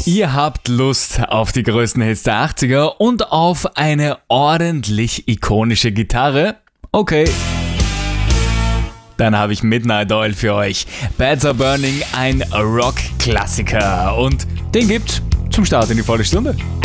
Ihr habt Lust auf die größten Hits der 80er und auf eine ordentlich ikonische Gitarre? Okay. Dann habe ich Midnight Oil für euch. Beds Are Burning, ein Rock-Klassiker. Und den gibt's zum Start in die volle Stunde.